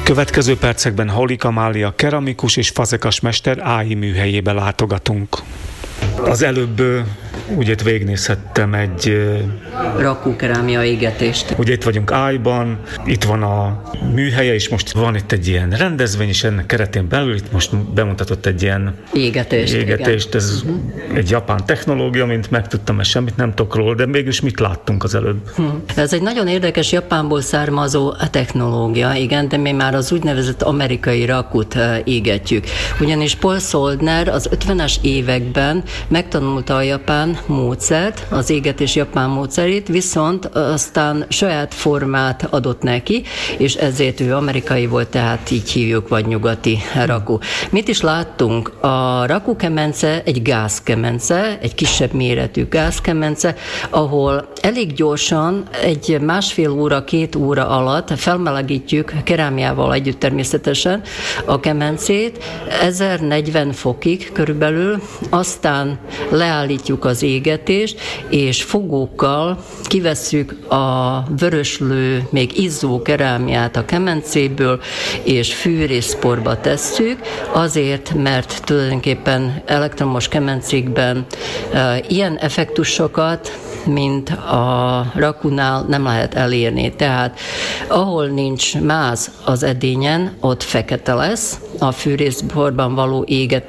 Következő percekben Halik Amália keramikus és fazekas mester AI műhelyébe látogatunk. Az előbb ugye itt végignézhettem egy rakókerámia égetést. Ugye itt vagyunk AI-ban, itt van a műhelye, és most van itt egy ilyen rendezvény, és ennek keretén belül itt most bemutatott egy ilyen égetést. Ez egy japán technológia, mint megtudtam, mert semmit nem tudok róla, de mégis mit láttunk az előbb? Ez egy nagyon érdekes Japánból származó technológia, igen, de mi már az úgynevezett amerikai rakut égetjük. Ugyanis Paul Soldner az 50-es években megtanulta a japán módszert, az égetés japán módszerét, viszont aztán saját formát adott neki, és ezért ő amerikai volt, tehát így hívjuk, vagy nyugati rakó. Mit is láttunk? A rakókemence egy gázkemence, egy kisebb méretű gázkemence, ahol elég gyorsan, egy másfél óra, 2 óra alatt felmelegítjük kerámiával együtt természetesen a kemencét, 1040 fokig körülbelül, aztán leállítjuk az égetést, és fogókkal kivesszük a vöröslő, még izzó kerámiát a kemencéből, és fűrészporba tesszük, azért, mert tulajdonképpen elektromos kemencékben ilyen effektusokat, mint a rakunál nem lehet elérni. Tehát ahol nincs máz az edényen, ott fekete lesz a fűrészporban való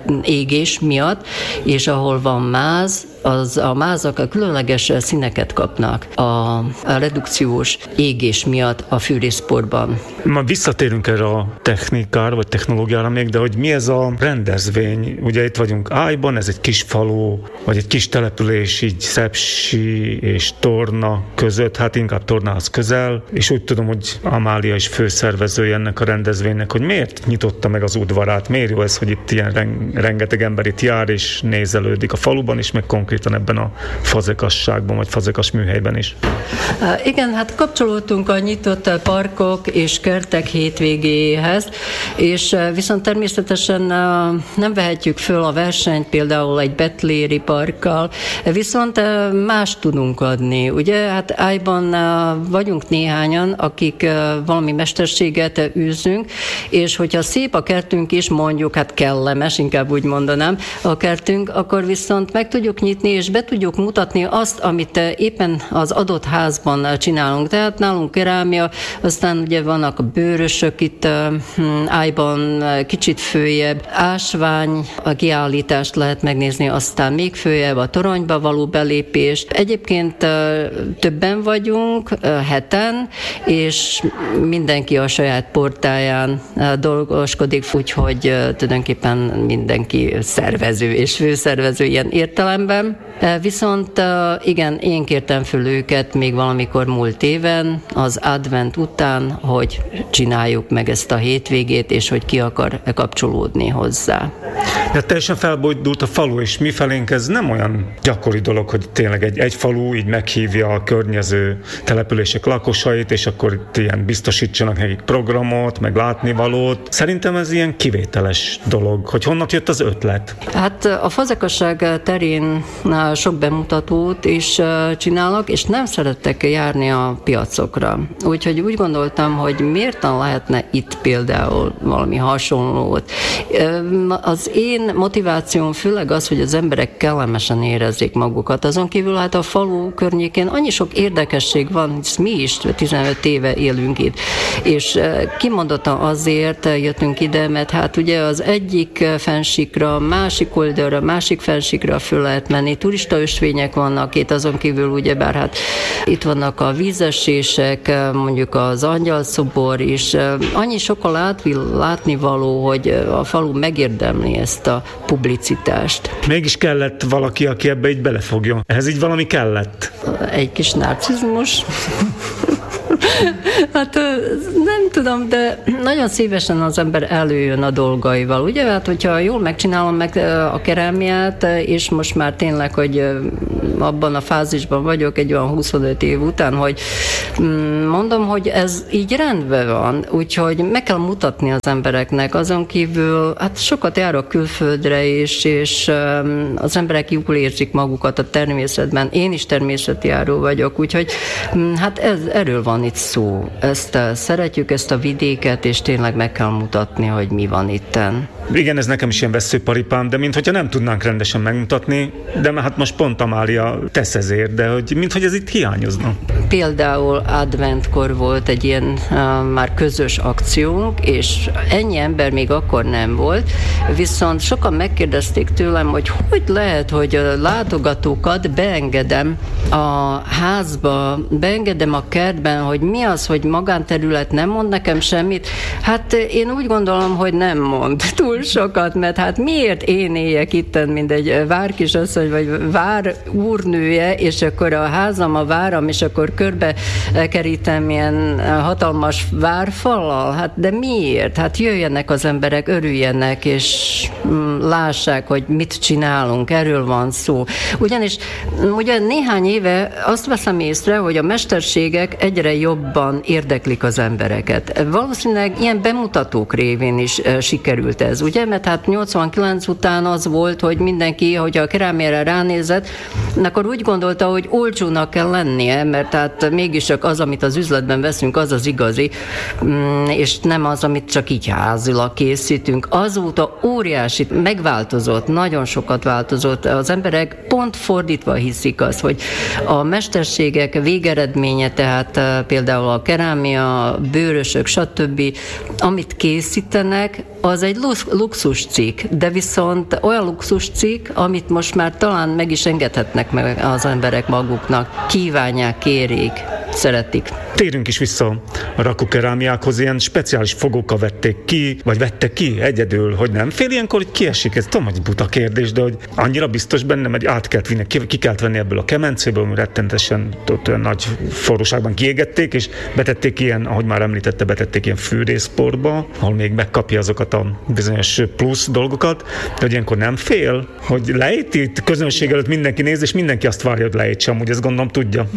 égés miatt, és ahol van máz, a mázak a különleges színeket kapnak a redukciós égés miatt a fűrészporban. Ma visszatérünk erre a technikára, vagy technológiára még, de hogy mi ez a rendezvény? Ugye itt vagyunk AI-ban, ez egy kis falu, vagy egy kis település, így Szepsi és Torna között, hát inkább Tornához közel, és úgy tudom, hogy Amália is főszervezője ennek a rendezvénynek, hogy miért nyitotta meg az udvarát, miért jó ez, hogy itt ilyen rengeteg ember itt jár és nézelődik a faluban is, meg konkrétan ebben a fazekasságban, vagy fazekas műhelyben is. Igen, hát kapcsolódtunk a nyitott parkok és kertek hétvégéhez, és viszont természetesen nem vehetjük föl a versenyt például egy betléri parkkal, viszont más tudunk adni. Ugye, hát AI-ban vagyunk néhányan, akik valami mesterséget űzünk, és hogyha szép a kertünk is, mondjuk, hát kellemes, inkább úgy mondanám, a kertünk, akkor viszont meg tudjuk nyitni, és be tudjuk mutatni azt, amit éppen az adott házban csinálunk. Tehát nálunk kerámia, aztán ugye vannak a bőrösök itt AI-ban kicsit följebb, ásvány, a kiállítást lehet megnézni, aztán még följebb a toronyba való belépést. Egyébként többen vagyunk, 7-en, és mindenki a saját portáján dolgoskodik, úgyhogy tulajdonképpen mindenki szervező és főszervező ilyen értelemben. Viszont igen, én kértem föl őket még valamikor múlt éven, az advent után, hogy csináljuk meg ezt a hétvégét, és hogy ki akar kapcsolódni hozzá. De teljesen felbojdult a falu, és mifelénk ez nem olyan gyakori dolog, hogy tényleg egy falu így meghívja a környező települések lakosait, és akkor itt ilyen biztosítsanak nekik programot, meg látnivalót. Szerintem ez ilyen kivételes dolog, hogy honnan jött az ötlet? Hát a fazekasság terén sok bemutatót is csinálok, és nem szerettek járni a piacokra. Úgyhogy úgy gondoltam, hogy miért lehetne itt például valami hasonlót. Az én motivációm főleg az, hogy az emberek kellemesen érezzék magukat. Azon kívül hát a falu környékén annyi sok érdekesség van, hisz mi is 15 éve élünk itt. És kimondottan azért jöttünk ide, mert hát ugye az egyik fennsíkra, másik oldalra, másik fennsíkra föl lehet menni, turista ösvények vannak itt, azon kívül ugyebár hát itt vannak a vízesések, mondjuk az angyalszobor is. Annyi sok a látnivaló, hogy a falu megérdemli ezt a publicitást. Mégis kellett valaki, aki ebbe így belefogjon. Ehhez így valami kellett. Egy kis narcizmus. Hát nem tudom, de nagyon szívesen az ember előjön a dolgaival. Ugye, hát hogyha jól megcsinálom meg a kerámiát, és most már tényleg, hogy abban a fázisban vagyok egy olyan 25 év után, hogy mondom, hogy ez így rendben van, úgyhogy meg kell mutatni az embereknek. Azon kívül, hát sokat járok külföldre is, és az emberek jól érzik magukat a természetben. Én is természetjáró vagyok, úgyhogy hát erről van itt szó. Ezt szeretjük, ezt ezt a vidéket, és tényleg meg kell mutatni, hogy mi van itten. Igen, ez nekem is ilyen veszőparipám, de minthogyha nem tudnánk rendesen megmutatni, de hát most pont Amália tesz ezért, de hogy minthogy ez itt hiányozna. Például adventkor volt egy ilyen már közös akciónk, és ennyi ember még akkor nem volt, viszont sokan megkérdezték tőlem, hogy lehet, hogy a látogatókat beengedem a házba, beengedem a kertben, hogy mi az, hogy magánterület nem mond nekem semmit. Hát én úgy gondolom, hogy nem mond túl sokat, mert hát miért én éljek itten, mint egy várkisasszony, vagy vár úrnője, és akkor a házam a váram, és akkor körbe kerítem ilyen hatalmas várfallal? Hát de miért? Hát jöjjenek az emberek, örüljenek, és lássák, hogy mit csinálunk, erről van szó. Ugyanis ugye néhány éve azt veszem észre, hogy a mesterségek egyre jobban érdeklik az embereket. Valószínűleg ilyen bemutatók révén is sikerült ez, ugye? Mert hát 89 után az volt, hogy mindenki, hogyha a kerámiára ránézett, akkor úgy gondolta, hogy olcsónak kell lennie, mert hát mégis csak az, amit az üzletben veszünk, az az igazi, és nem az, amit csak így házilag készítünk. Azóta óriási megváltozott, nagyon sokat változott. Az emberek pont fordítva hiszik azt, hogy a mesterségek végeredménye, tehát például a kerámia, bőrösök, stb., amit készítenek, az egy luxuscikk, de viszont olyan luxuscikk, amit most már talán meg is engedhetnek meg az emberek maguknak. Kívánják, kérik, szeretik. Térjünk is vissza a rakukerámiákhoz, ilyen speciális fogókkal vették ki, vagy vettek ki egyedül, hogy nem. Fél ilyenkor, hogy kiesik, ez tudom, hogy buta kérdés, de hogy annyira biztos benne, hogy át kellett vinni, ki kellett venni ebből a kemencéből, ami rettentesen ott olyan nagy forróságban kiégették, és betették ilyen, ahogy már említette, betették ilyen fűrészportba, ahol még megkapja azokat a bizonyos plusz dolgokat, de hogy ilyenkor nem fél, hogy leéti, közönség előtt mindenki néz, és mindenki azt várja, hogy leétse, amúgy ezt gondolom tudja.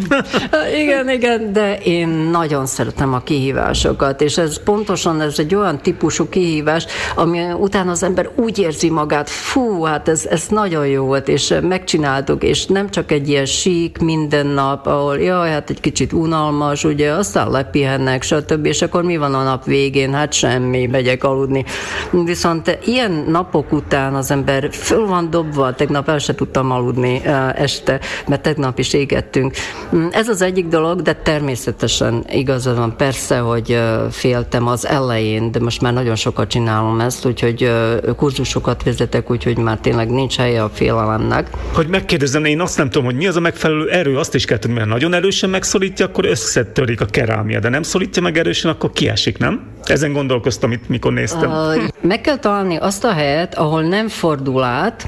Igen, de én nagyon szeretem a kihívásokat, és ez pontosan ez egy olyan típusú kihívás, ami utána az ember úgy érzi magát, hát ez nagyon jó volt, és megcsináltuk, és nem csak egy ilyen sík minden nap, ahol hát egy kicsit unalmas, ugye, aztán lepihennek, stb., és akkor mi van a nap végén? Hát semmi, megyek aludni. Viszont ilyen napok után az ember föl van dobva, tegnap el se tudtam aludni este, mert tegnap is égettünk. Ez az egyik dolog, de természetesen igazad van, persze, hogy féltem az elején, de most már nagyon sokat csinálom ezt, úgyhogy kurzusokat vezetek, úgyhogy már tényleg nincs helye a félelemnek. Hogy megkérdezem, én azt nem tudom, hogy mi az a megfelelő erő, azt is kell tudni, mert nagyon erősen megszorítja, akkor összetörik a kerámia, de nem szorítja meg erősen, akkor kiesik, nem? Ezen gondolkoztam itt, mikor néztem. Meg kell találni azt a helyet, ahol nem fordul át,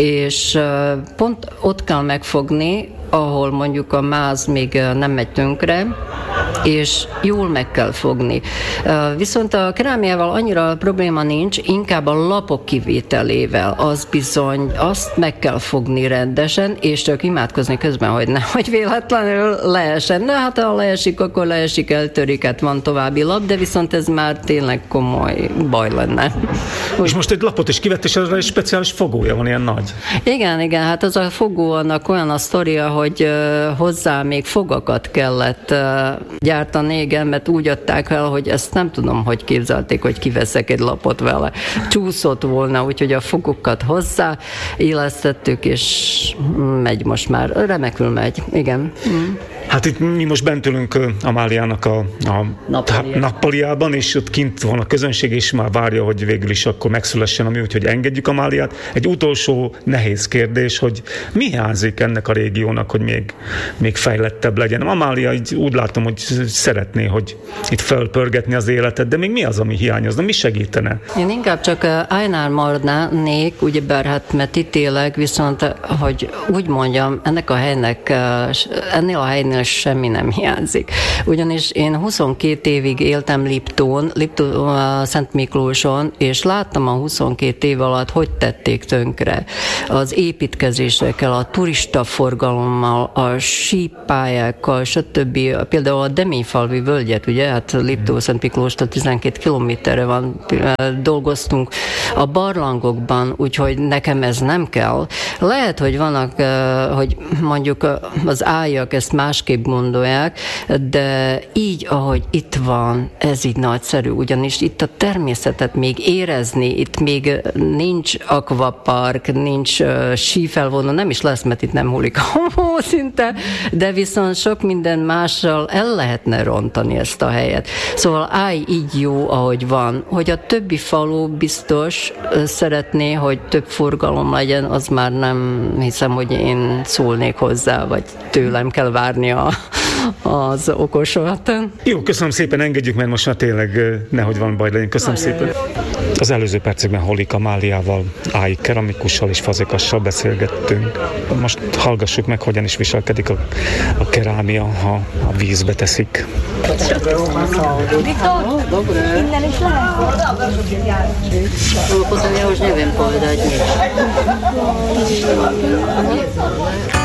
és pont ott kell megfogni, ahol mondjuk a máz még nem megy tönkre, és jól meg kell fogni. Viszont a kerámiával annyira probléma nincs, inkább a lapok kivételével, az bizony, azt meg kell fogni rendesen, és csak imádkozni közben, hogy nehogy véletlenül leessen. De hát ha leesik, akkor leesik, eltörik, hát van további lap, de viszont ez már tényleg komoly baj lenne. És most egy lapot is kivett, és arra egy speciális fogója van, ilyen nagy. Igen, hát az a fogó, annak olyan a sztoria, hogy hozzá még fogakat kellett gyártani, igen, mert úgy adták el, hogy ezt nem tudom, hogy képzelték, hogy kiveszek egy lapot vele. Csúszott volna, úgyhogy a fogokat hozzá illesztettük, és megy most már. Remekül megy, igen. Hát itt mi most bent ülünk Amáliának a nappaliában, és ott kint van a közönség, és már várja, hogy végül is akkor megszülessen a mű, úgyhogy engedjük Amáliát. Egy utolsó nehéz kérdés, hogy mi hiányzik ennek a régiónak, hogy még fejlettebb legyen. Amália így úgy látom, hogy szeretné, hogy itt fölpörgetni az életet, de még mi az, ami hiányozna? Mi segítene? Én inkább csak Ajnár maradnék, ugyebár hát mert itt élek, viszont, hogy úgy mondjam, ennél a helynél semmi nem hiányzik. Ugyanis én 22 évig éltem Liptón, Szent Miklóson, és láttam a 22 év alatt, hogy tették tönkre az építkezésekkel, a turistaforgalommal, a sípályákkal, stb. Például a Deményfalvi völgyet, ugye, hát Liptó Szent Miklóstól 12 kilométerre van, dolgoztunk a barlangokban, úgyhogy nekem ez nem kell. Lehet, hogy vannak, hogy mondjuk az ájak ezt más másképp gondolják, de így, ahogy itt van, ez így nagyszerű, ugyanis itt a természetet még érezni, itt még nincs akvapark, nincs sífelvonó, nem is lesz, mert itt nem hullik a hó szinte, de viszont sok minden mással el lehetne rontani ezt a helyet. Szóval Áj így jó, ahogy van. Hogy a többi falu biztos szeretné, hogy több forgalom legyen, az már nem hiszem, hogy én szólnék hozzá, vagy tőlem kell várni az okosat. Jó, köszönöm szépen, engedjük, mert most már tényleg nehogy van baj legyen. Köszönöm szépen. Az előző percekben Hollik Amáliával, Áj keramikussal és fazekassal beszélgettünk. Most hallgassuk meg, hogyan is viselkedik a kerámia, ha a vízbe teszik. Innen is lehet? Potom ja už neviem povedať nič.